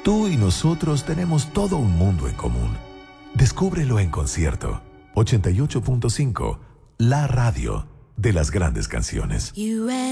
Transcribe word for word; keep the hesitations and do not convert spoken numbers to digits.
Tú y nosotros tenemos todo un mundo en común. Descúbrelo en concierto. ochenta y ocho punto cinco, la radio de las grandes canciones. You